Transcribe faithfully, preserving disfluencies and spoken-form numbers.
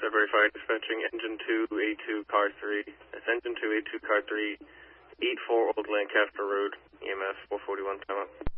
Center verified dispatching engine two, A two, car three. That's engine two, A two, car three, eight four Old Lancaster Road, E M S four forty-one, time out.